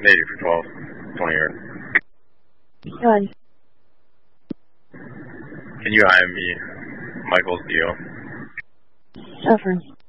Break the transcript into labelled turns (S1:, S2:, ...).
S1: Native for 12, 20 yard.
S2: Go ahead.
S1: Can you IM me Michael's deal?
S2: Over.